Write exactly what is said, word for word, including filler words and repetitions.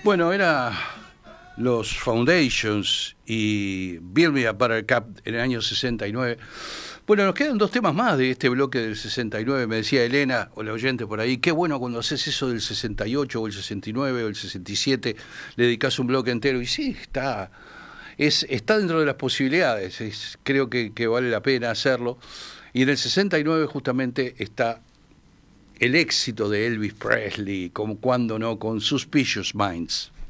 Bueno, era los Foundations y Build Me a Buttercup en el año sesenta y nueve. Bueno, nos quedan dos temas más de este bloque del sesenta y nueve. Me decía Elena, o la oyente por ahí, qué bueno cuando haces eso del sesenta y ocho o el sesenta y nueve o el sesenta y siete, le dedicás un bloque entero. Y sí, está, es, está dentro de las posibilidades. Es, creo que, que vale la pena hacerlo. Y en el sesenta y nueve justamente está el éxito de Elvis Presley, como cuando no, con Suspicious Minds.